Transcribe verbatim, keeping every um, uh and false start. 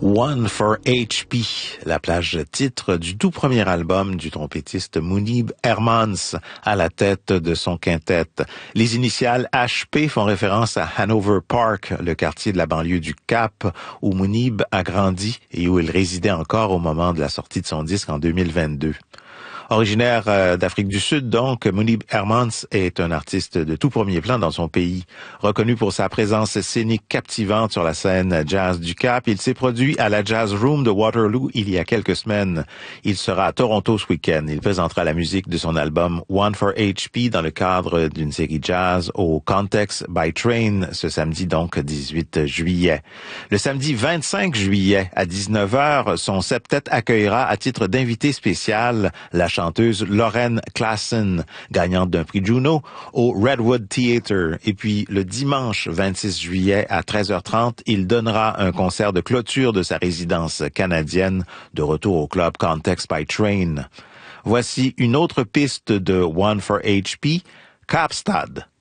One for H P, la plage titre du tout premier album du trompettiste Mounib Hermans à la tête de son quintet. Les initiales H P font référence à Hanover Park, le quartier de la banlieue du Cap, où Mounib a grandi et où il résidait encore au moment de la sortie de son disque en deux mille vingt-deux. Originaire euh, d'Afrique du Sud, donc, Mounib Hermans est un artiste de tout premier plan dans son pays. Reconnu pour sa présence scénique captivante sur la scène jazz du Cap, il s'est produit à la Jazz Room de Waterloo il y a quelques semaines. Il sera à Toronto ce week-end. Il présentera la musique de son album One for H P dans le cadre d'une série jazz au Context by Train ce samedi, donc dix-huit juillet. Le samedi vingt-cinq juillet à dix-neuf heures, son septet accueillera à titre d'invité spécial la chanteuse Lauren Klassen, gagnante d'un prix Juno, au Redwood Theatre. Et puis, le dimanche vingt-six juillet à treize heures trente, il donnera un concert de clôture de sa résidence canadienne, de retour au club Context by Train. Voici une autre piste de One for H P, Kaapstad.